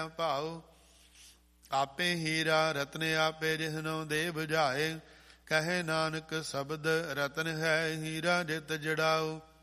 ਭਾਉ। ਆਪੇ ਹੀਰਾ ਰਤਨ ਆਪੇ ਜਿਹਨੋ ਦੇ ਬੁਝਾਏ, ਕਹੇ ਨਾਨਕ ਸ਼ਬਦ ਰਤਨ ਹੈ ਹੀਰਾ ਜਿਤ ਜੜਾਉ।